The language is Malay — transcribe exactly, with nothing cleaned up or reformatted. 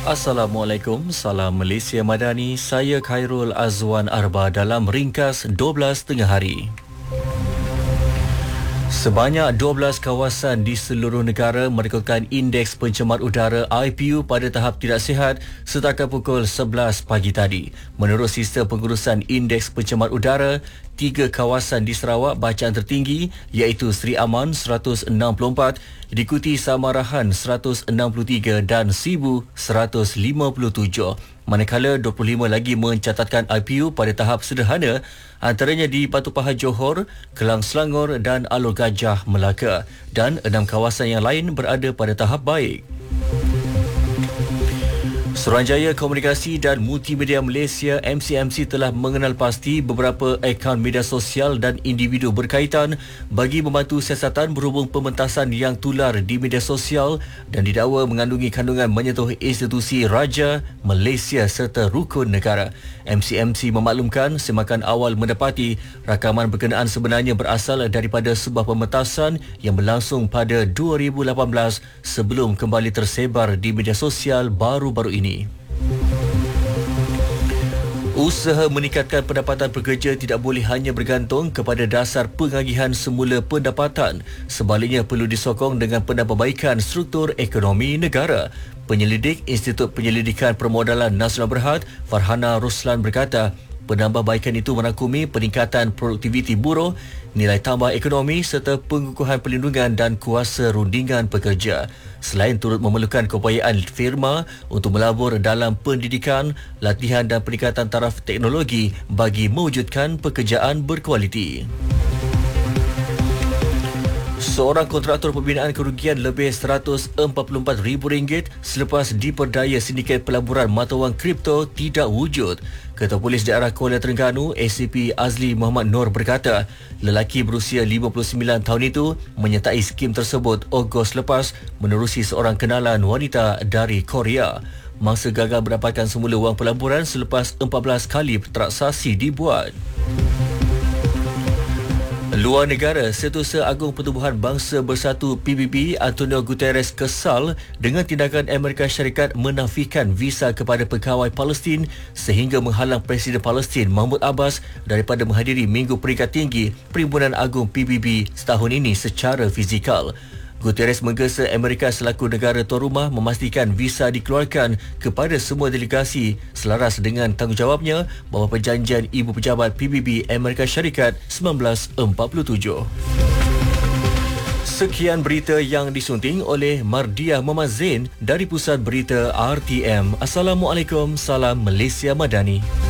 Assalamualaikum, salam Malaysia Madani. Saya Khairul Azwan Arba dalam ringkas dua belas tengah hari. Sebanyak dua belas kawasan di seluruh negara merekodkan indeks pencemar udara I P U pada tahap tidak sihat setakat pukul sebelas pagi tadi. Menurut sistem pengurusan indeks pencemar udara, tiga kawasan di Sarawak bacaan tertinggi iaitu Seri Aman seratus enam puluh empat, diikuti Samarahan seratus enam puluh tiga dan Sibu seratus lima puluh tujuh. Manakala dua puluh lima lagi mencatatkan I P U pada tahap sederhana, antaranya di Batu Pahat Johor, Kelang Selangor dan Alor Gajah Melaka, dan enam kawasan yang lain berada pada tahap baik. Suruhanjaya Komunikasi dan Multimedia Malaysia M C M C telah mengenal pasti beberapa akaun media sosial dan individu berkaitan bagi membantu siasatan berhubung pementasan yang tular di media sosial dan didakwa mengandungi kandungan menyentuh institusi raja, Malaysia serta rukun negara. M C M C memaklumkan semakan awal mendapati rakaman berkenaan sebenarnya berasal daripada sebuah pementasan yang berlangsung pada dua ribu lapan belas sebelum kembali tersebar di media sosial baru-baru ini. Usaha meningkatkan pendapatan pekerja tidak boleh hanya bergantung kepada dasar pengagihan semula pendapatan. Sebaliknya perlu disokong dengan penambahbaikan struktur ekonomi negara. Penyelidik Institut Penyelidikan Permodalan Nasional Berhad, Farhana Ruslan berkata, penambahbaikan itu merangkumi peningkatan produktiviti buruh, nilai tambah ekonomi serta pengukuhan perlindungan dan kuasa rundingan pekerja. Selain turut memerlukan keupayaan firma untuk melabur dalam pendidikan, latihan dan peningkatan taraf teknologi bagi mewujudkan pekerjaan berkualiti. Seorang kontraktor pembinaan kerugian lebih seratus empat puluh empat ribu ringgit selepas diperdaya sindiket pelaburan mata wang kripto tidak wujud. Ketua Polis Daerah Kuala Terengganu A C P Azli Muhammad Nur berkata, lelaki berusia lima puluh sembilan tahun itu menyertai skim tersebut Ogos lepas menerusi seorang kenalan wanita dari Korea. Mangsa gagal mendapatkan semula wang pelaburan selepas empat belas kali transaksi dibuat. Luar negara, Setiausaha Agung Pertubuhan Bangsa Bersatu P B B Antonio Guterres kesal dengan tindakan Amerika Syarikat menafikan visa kepada pegawai Palestin sehingga menghalang Presiden Palestin Mahmud Abbas daripada menghadiri Minggu Peringkat Tinggi Perhimpunan Agung P B B setahun ini secara fizikal. Guterres menggesa Amerika selaku negara tuan rumah memastikan visa dikeluarkan kepada semua delegasi selaras dengan tanggungjawabnya bawah perjanjian Ibu Pejabat P B B Amerika Syarikat seribu sembilan ratus empat puluh tujuh. Sekian berita yang disunting oleh Mardiah Muhammad Zain dari Pusat Berita R T M. Assalamualaikum, salam Malaysia Madani.